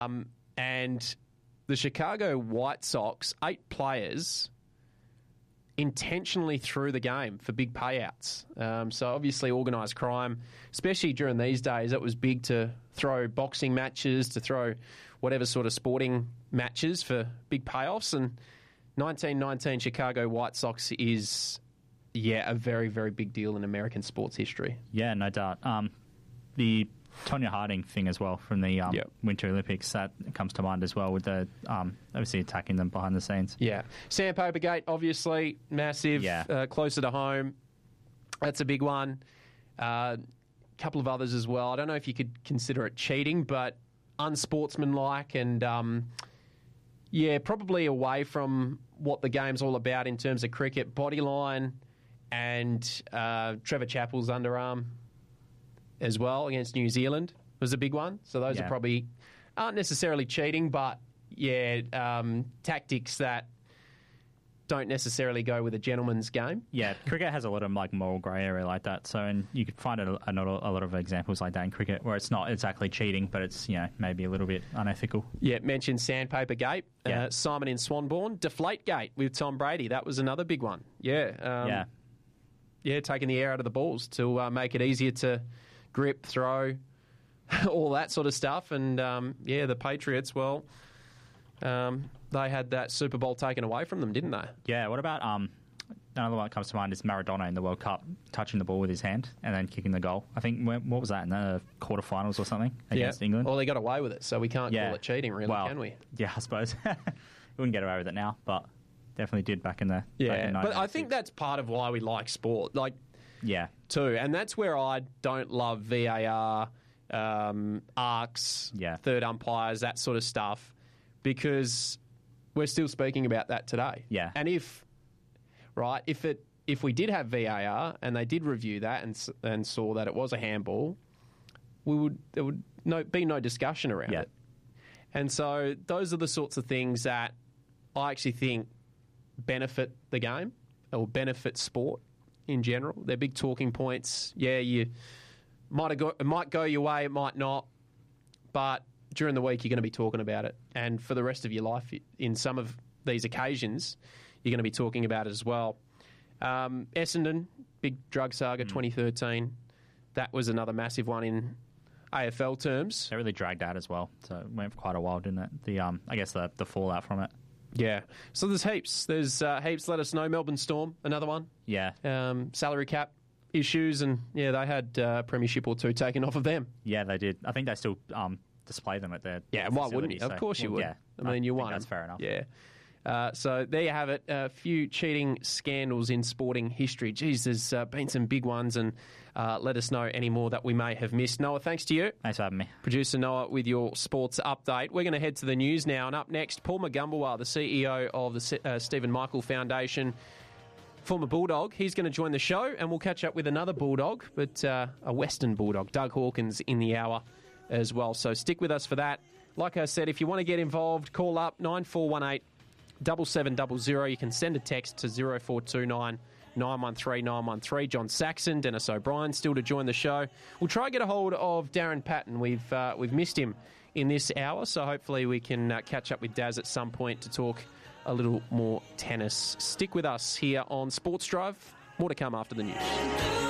And the Chicago White Sox, 8 players intentionally threw the game for big payouts. So obviously organised crime, especially during these days, it was big to throw boxing matches, to throw whatever sort of sporting matches for big payoffs. And 1919 Chicago White Sox is, a very, very big deal in American sports history. Yeah, no doubt. The Tonya Harding thing as well from the Winter Olympics, that comes to mind as well, with the obviously attacking them behind the scenes. Yeah. Sandpaper Gate, obviously, massive, closer to home. That's a big one. Couple of others as well. I don't know if you could consider it cheating, but unsportsmanlike and, probably away from what the game's all about in terms of cricket. Bodyline and Trevor Chappell's underarm as well against New Zealand was a big one. So those are probably aren't necessarily cheating, but tactics that don't necessarily go with a gentleman's game. Yeah, cricket has a lot of moral grey area like that. So, and you could find a lot of examples like that in cricket where it's not exactly cheating, but it's maybe a little bit unethical. Yeah, mentioned Sandpaper Gate, Simon in Swanbourne, Deflate Gate with Tom Brady. That was another big one. Taking the air out of the balls to make it easier to grip, throw, all that sort of stuff. And, the Patriots, they had that Super Bowl taken away from them, didn't they? Yeah, what about another one that comes to mind is Maradona in the World Cup, touching the ball with his hand and then kicking the goal. I think, what was that, in the quarterfinals or something against England? Well, they got away with it, so we can't call it cheating, really, can we? Yeah, I suppose. We wouldn't get away with it now, but definitely did back in the... but I think that's part of why we like sport. Too. And that's where I don't love VAR, ARCs, third umpires, that sort of stuff, because we're still speaking about that today. Yeah. And if we did have VAR and they did review that and saw that it was a handball, there would be no discussion around it. And so those are the sorts of things that I actually think benefit the game or benefit sport in general. They're big talking points. Yeah, it might go your way, it might not, but during the week you're going to be talking about it. And for the rest of your life, in some of these occasions, you're going to be talking about it as well. Essendon, big drug saga, 2013. That was another massive one in AFL terms. They really dragged out as well, so it went for quite a while, didn't it? The fallout from it. Yeah. So there's heaps. Let us know. Melbourne Storm, another one. Yeah. Salary cap issues, and they had a premiership or two taken off of them. Yeah, they did. I think they still display them at their why wouldn't you? So, of course you would. Yeah. I mean, you won. That's fair enough. Yeah. So there you have it. A few cheating scandals in sporting history. Geez, there's been some big ones, and let us know any more that we may have missed. Noah, thanks to you. Thanks for having me. Producer Noah with your sports update. We're going to head to the news now, and up next, Paul Magumbawa, the CEO of the Stephen Michael Foundation, former Bulldog. He's going to join the show, and we'll catch up with another Bulldog, but a Western Bulldog, Doug Hawkins, in the hour as well. So stick with us for that. Like I said, if you want to get involved, call up 9418 7700. You can send a text to 0429 913 913. John Saxon, Dennis O'Brien still to join the show. We'll try and get a hold of Darren Patton. We've missed him in this hour, so hopefully we can catch up with Daz at some point to talk a little more tennis. Stick with us here on Sports Drive. More to come after the news.